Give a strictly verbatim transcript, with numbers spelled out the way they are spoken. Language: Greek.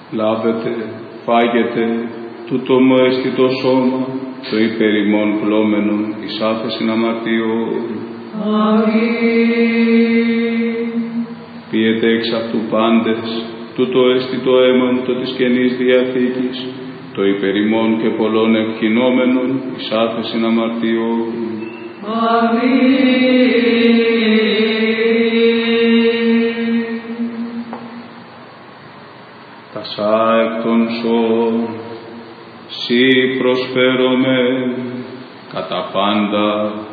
λάβετε, φάγετε, τούτο μου έστι το σώμα, το υπέρ ημών πλώμενον εις άφεσιν αμαρτιών. Αμήν. Πιετε εξ αυτού πάντες, τούτο έστι το αίμα το της Καινής Διαθήκης, το υπέρ ημών και πολλών εκχυνόμενων εις άφεσιν αμαρτιών. Αμήν. Τασά εκ των σώων, σοι προσφέρομαι κατά πάντα